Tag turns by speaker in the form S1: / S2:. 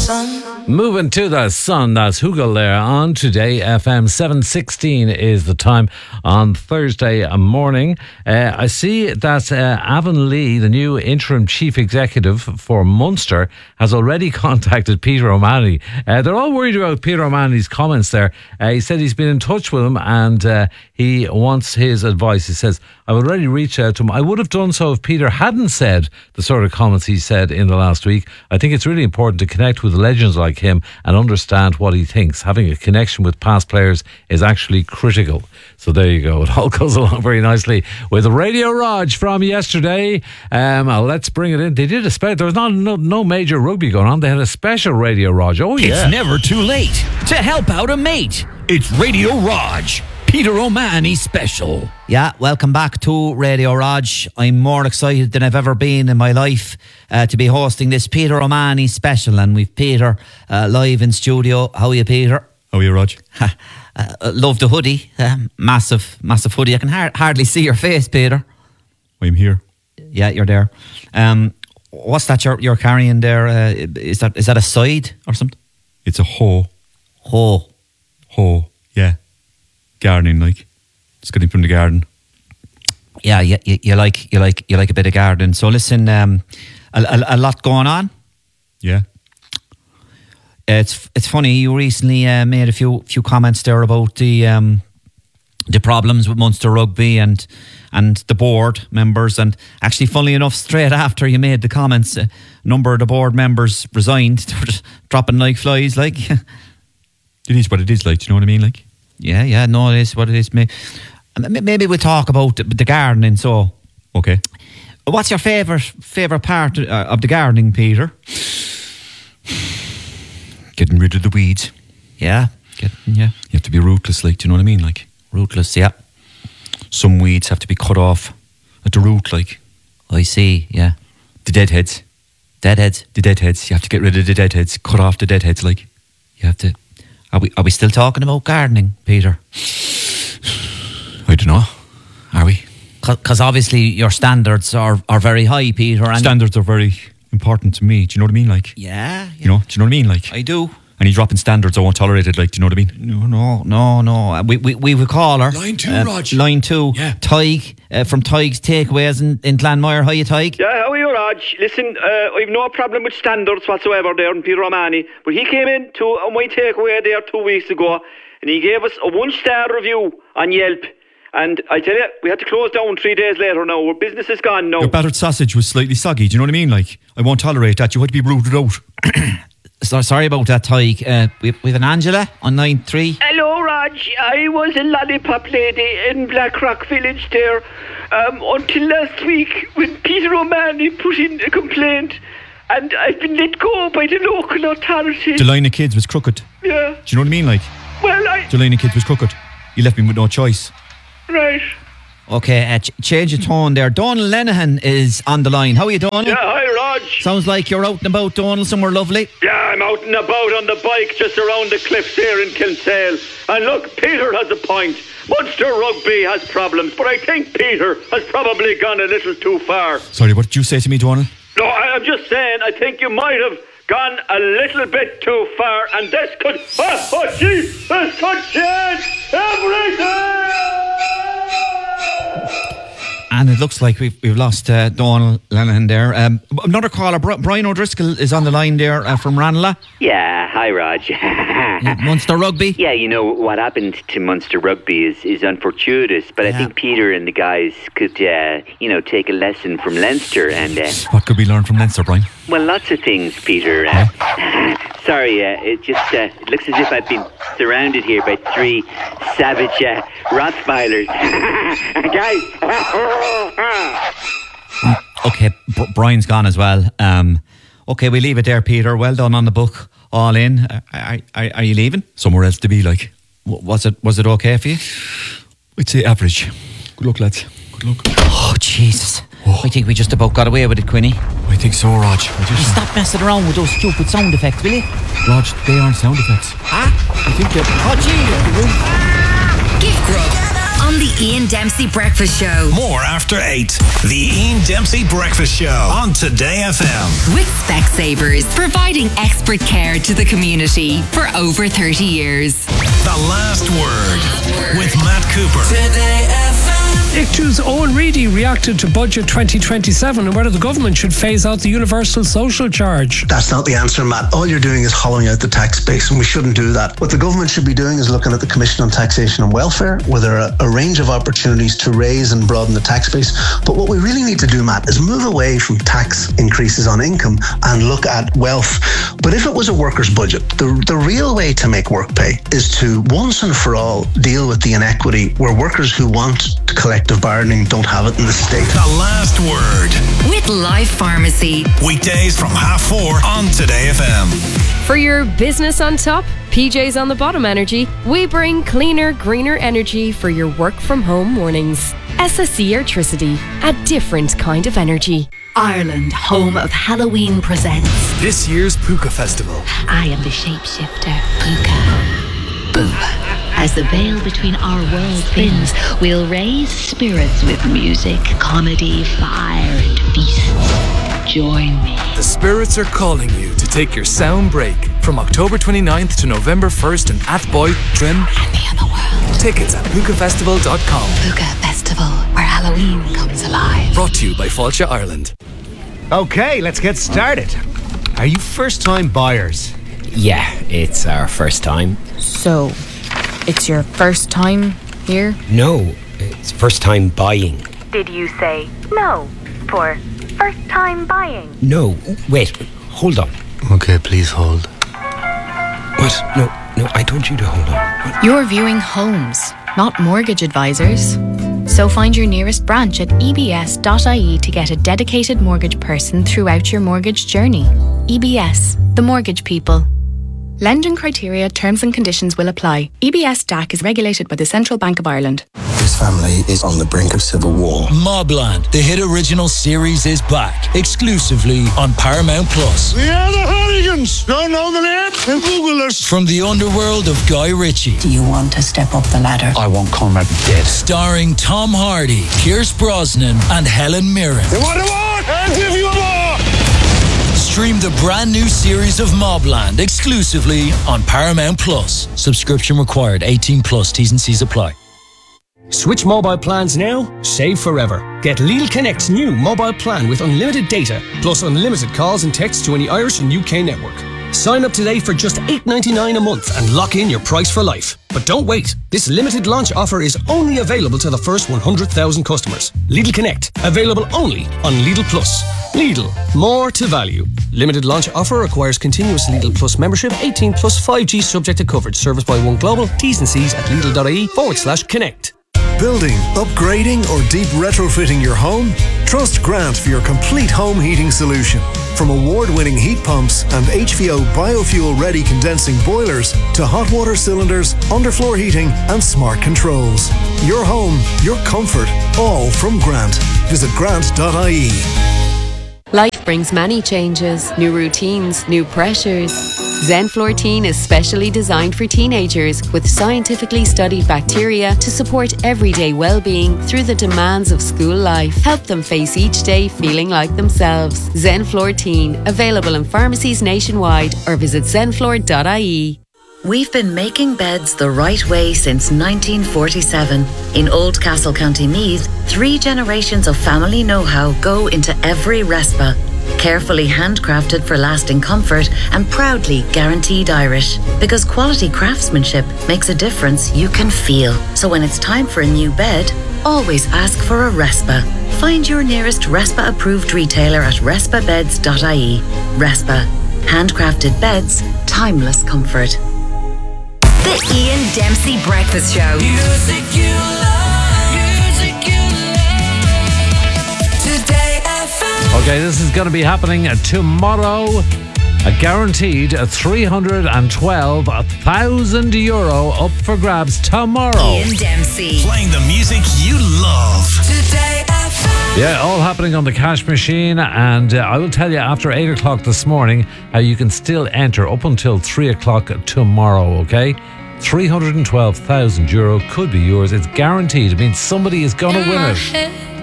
S1: sun.
S2: Moving to the sun, that's Hugel there on Today FM. 7:16 is the time on Thursday morning. I see that Avon Lee, the new interim chief executive for Munster, has already contacted Peter O'Mahony. They're all worried about Peter O'Mahony's comments there. He said he's been in touch with him and he wants his advice. He says, I've already reached out to him. I would have done so if Peter hadn't said the sort of comments he said in the last week. I think it's really important to connect with legends like him and understand what he thinks. Having a connection with past players is actually critical. So there you go. It all goes along very nicely with Radio Raj from yesterday. Let's bring it in. They did a special. There was no major rugby going on. They had a special Radio Raj. Oh yeah.
S3: It's never too late to help out a mate. It's Radio Raj, Peter O'Mahony special.
S4: Yeah, welcome back to Radio Raj. I'm more excited than I've ever been in my life to be hosting this Peter O'Mahony special, and we've Peter live in studio. How are you, Peter?
S5: How are you, Raj?
S4: Love the hoodie. Massive hoodie. I can hardly see your face, Peter.
S5: I'm here.
S4: Yeah, you're there. What's that you're carrying there? Is that a side or something?
S5: It's a hoe.
S4: Hoe.
S5: Yeah. Gardening, like. It's getting from the garden.
S4: Yeah, you like a bit of gardening. So listen, a lot going on.
S5: Yeah.
S4: It's funny. You recently made a few comments there about the problems with Munster Rugby and the board members. And actually, funnily enough, straight after you made the comments, a number of the board members resigned. They were just dropping like flies. Like,
S5: it is what it is. Like, do you know what I mean? Like,
S4: yeah. No, it is what it is. Maybe we'll talk about the gardening. So,
S5: okay.
S4: What's your favourite part of the gardening, Peter?
S5: Getting rid of the weeds.
S4: Yeah.
S5: You have to be ruthless, like, do you know what I mean? Like,
S4: ruthless, yeah.
S5: Some weeds have to be cut off at the root, like.
S4: I see, yeah.
S5: The deadheads.
S4: Deadheads?
S5: The deadheads. You have to get rid of the deadheads. Cut off the deadheads, like.
S4: You have to. Are we still talking about gardening, Peter?
S5: I don't know. Are we?
S4: Because obviously your standards are very high, Peter. And
S5: standards are very important to me. Do you know what I mean? Like,
S4: yeah.
S5: You know? Do you know what I mean? Like,
S4: I do.
S5: Any dropping standards, I won't tolerate it. Like, do you know what I mean?
S4: No. We would call her
S5: Line 2, Raj.
S4: Line 2.
S5: Yeah.
S4: Tig from Tig's Takeaways in Glanmire. How are you, Tig?
S6: Yeah, how are you, Raj? Listen, I've no problem with standards whatsoever there in Peter O'Mahony, but he came in to my takeaway there 2 weeks ago, and he gave us a 1-star review on Yelp. And I tell you, we had to close down 3 days later now. Our business is gone now.
S5: Your battered sausage was slightly soggy. Do you know what I mean? Like, I won't tolerate that. You had to be rooted out.
S4: Sorry about that, Tig. We've an Angela on 9-3.
S6: Hello, Raj. I was a lollipop lady in Blackrock Village there until last week when Peter O'Mahony put in a complaint, and I've been let go by the local authority.
S5: The line of kids was crooked.
S6: Yeah.
S5: Do you know what I mean? Like, the line of kids was crooked. You left me with no choice.
S6: Right.
S4: Okay, change of tone there. Donald Lenihan is on the line. How are you, Donald?
S6: Yeah, hi, Raj.
S4: Sounds like you're out and about, Donald, somewhere lovely.
S6: Yeah, I'm out and about on the bike just around the cliffs here in Kinsale. And look, Peter has a point. Munster Rugby has problems, but I think Peter has probably gone a little too far.
S5: Sorry, what did you say to me, Donald?
S6: No, I'm just saying, I think you might have gone a little bit too far, and this could... this could change everything!
S4: And it looks like we've lost Donald Lenihan there. Another caller, Brian O'Driscoll, is on the line there from Ranelagh.
S7: Yeah, hi Raj.
S4: Munster Rugby?
S7: Yeah, you know, what happened to Munster Rugby is unfortuitous, but I think Peter and the guys could, take a lesson from Leinster. And
S5: what could we learn from Leinster, Brian?
S7: Well, lots of things, Peter. Sorry, it just looks as if I've been surrounded here by 3 savage Rottweilers. Guys!
S4: Okay, Brian's gone as well. Okay, we leave it there, Peter. Well done on the book. All in. Are you leaving?
S5: Somewhere else to be, like.
S4: Was it okay for you?
S5: I'd say average. Good luck, lads. Good luck.
S4: Oh, Jesus. Oh. I think we just about got away with it, Quinny.
S5: I think so, Raj.
S4: Stop messing around with those stupid sound effects, will you?
S5: Raj, they aren't sound effects.
S4: Huh?
S5: I think that...
S4: Oh, gee.
S1: Gift Grub. On the Ian Dempsey Breakfast Show.
S8: More after 8. The Ian Dempsey Breakfast Show on Today FM.
S1: With Specsavers, providing expert care to the community for over 30 years.
S8: The Last Word with Matt Cooper.
S9: Today FM.
S10: ICTU's Owen Reedy reacted to Budget 2027 and whether the government should phase out the universal social charge.
S11: That's not the answer, Matt. All you're doing is hollowing out the tax base, and we shouldn't do that. What the government should be doing is looking at the Commission on Taxation and Welfare, where there are a range of opportunities to raise and broaden the tax base. But what we really need to do, Matt, is move away from tax increases on income and look at wealth. But if it was a worker's budget, the real way to make work pay is to once and for all deal with the inequity where workers who want collective bargaining don't have it in the state.
S8: The Last Word.
S1: With Life Pharmacy.
S8: Weekdays from 4:30 on Today FM.
S12: For your business on top, PJ's on the bottom energy, we bring cleaner, greener energy for your work from home mornings. SSE Electricity, a different kind of energy.
S13: Ireland, home of Halloween, presents
S14: this year's Puka Festival.
S13: I am the shapeshifter, Puka. Boo. As the veil between our worlds thins, we'll raise spirits with music, comedy, fire, and feasts. Join me.
S14: The spirits are calling you to take your sound break from October 29th to November 1st in Athboy, Trim.
S13: And the other world.
S14: Tickets at pukafestival.com.
S13: Puka Festival, where Halloween comes alive.
S14: Brought to you by Fáilte Ireland.
S15: Okay, let's get started. Are you first-time buyers?
S16: Yeah, it's our first time.
S17: So, it's your first time here?
S16: No, it's first time buying.
S18: Did you say no for first time buying?
S16: No, wait, hold on.
S11: Okay, please hold.
S16: What? No, I told you to hold on. What?
S17: You're viewing homes, not mortgage advisors. So find your nearest branch at ebs.ie to get a dedicated mortgage person throughout your mortgage journey. EBS, the mortgage people. Lending criteria, terms and conditions will apply. EBS DAC is regulated by the Central Bank of Ireland.
S19: This family is on the brink of civil war.
S3: Mobland, the hit original series, is back exclusively on Paramount Plus.
S20: We are the Hooligans. Don't know the name? Then Google us.
S3: From the underworld of Guy Ritchie.
S13: Do you want to step up the ladder?
S20: I want Conrad dead.
S3: Starring Tom Hardy, Pierce Brosnan, and Helen Mirren.
S20: You want more? I'll give you more.
S3: Stream the brand new series of Mobland exclusively on Paramount Plus. Subscription required. 18 plus. T's and C's apply.
S21: Switch mobile plans now, save forever. Get Lidl Connect's new mobile plan with unlimited data, plus unlimited calls and texts to any Irish and UK network. Sign up today for just $8.99 a month and lock in your price for life. But don't wait. This limited launch offer is only available to the first 100,000 customers. Lidl Connect, available only on Lidl Plus. Lidl, more to value. Limited launch offer requires continuous Lidl Plus membership, 18 plus 5G subject to coverage. Serviced by One Global. T's and C's at lidl.ie/connect.
S22: Building, upgrading or deep retrofitting your home? Trust Grant for your complete home heating solution. From award-winning heat pumps and HVO biofuel-ready condensing boilers to hot water cylinders, underfloor heating and smart controls. Your home, your comfort, all from Grant. Visit grant.ie.
S12: Life brings many changes, new routines, new pressures. Zenflor Teen is specially designed for teenagers with scientifically studied bacteria to support everyday well-being through the demands of school life. Help them face each day feeling like themselves. Zenflor Teen, available in pharmacies nationwide or visit zenflor.ie.
S1: We've been making beds the right way since 1947. In Oldcastle, County Meath, 3 generations of family know-how go into every Respa. Carefully handcrafted for lasting comfort and proudly guaranteed Irish. Because quality craftsmanship makes a difference you can feel. So when it's time for a new bed, always ask for a Respa. Find your nearest Respa-approved retailer at respabeds.ie. Respa. Handcrafted beds, timeless comfort. The Ian Dempsey Breakfast Show.
S9: Music you love. Music you love. Today FM.
S2: Okay, this is going to be happening tomorrow. A guaranteed €312,000 up for grabs tomorrow.
S1: Ian Dempsey.
S8: Playing the music you love.
S9: Today FM.
S2: Yeah, all happening on the cash machine. And I will tell you after 8 o'clock this morning how you can still enter up until 3 o'clock tomorrow, okay? 312,000 euro could be yours. It's guaranteed. It means somebody is going to win it.